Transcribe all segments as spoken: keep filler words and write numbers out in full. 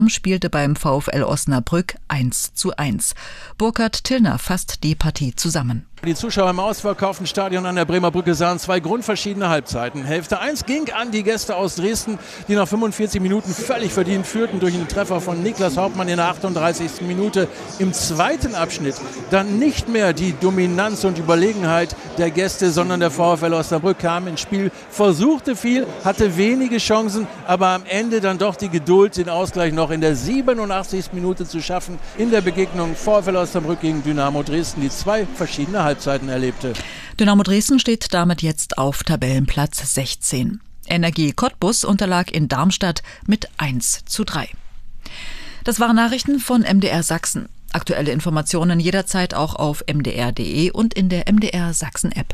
spielte beim VfL Osnabrück eins zu eins. Burkhard Tillner fasst die Partie zusammen. Die Zuschauer im ausverkauften Stadion an der Bremer Brücke sahen zwei grundverschiedene Halbzeiten. Hälfte eins ging an die Gäste aus Dresden, die nach fünfundvierzig Minuten völlig verdient führten durch einen Treffer von Niklas Hauptmann in der achtunddreißigsten Minute. Im zweiten Abschnitt dann nicht mehr die Dominanz und Überlegenheit der Gäste, sondern der VfL Osnabrück kam ins Spiel, versuchte viel, hatte wenige Chancen, aber am Ende dann doch die Geduld, den Ausgleich noch in der siebenundachtzigsten Minute zu schaffen. In der Begegnung VfL Osnabrück gegen Dynamo Dresden, die zwei verschiedene Halbzeiten Halbzeiten erlebte. Dynamo Dresden steht damit jetzt auf Tabellenplatz sechzehn. Energie Cottbus unterlag in Darmstadt mit eins zu drei. Das waren Nachrichten von M D R Sachsen. Aktuelle Informationen jederzeit auch auf m d r punkt d e und in der M D R Sachsen App.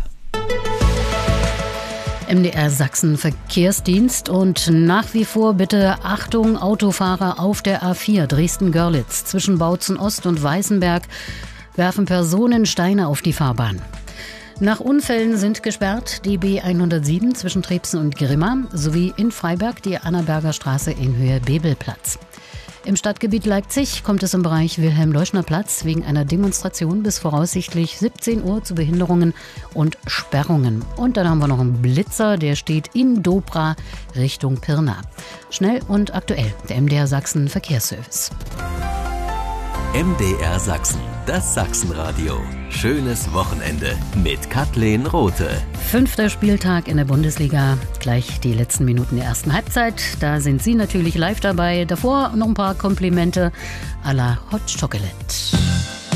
M D R Sachsen Verkehrsdienst und nach wie vor bitte Achtung, Autofahrer auf der A vier Dresden-Görlitz zwischen Bautzen Ost und Weißenberg werfen Personen Steine auf die Fahrbahn. Nach Unfällen sind gesperrt die B hundertsieben zwischen Trebsen und Grimma sowie in Freiberg die Annaberger Straße in Höhe Bebelplatz. Im Stadtgebiet Leipzig kommt es im Bereich Wilhelm-Leuschner-Platz wegen einer Demonstration bis voraussichtlich siebzehn Uhr zu Behinderungen und Sperrungen. Und dann haben wir noch einen Blitzer, der steht in Dobra Richtung Pirna. Schnell und aktuell, der M D R Sachsen Verkehrsservice. M D R Sachsen, das Sachsenradio. Schönes Wochenende mit Kathleen Rothe. Fünfter Spieltag in der Bundesliga. Gleich die letzten Minuten der ersten Halbzeit. Da sind Sie natürlich live dabei. Davor noch ein paar Komplimente à la Hot Chocolate.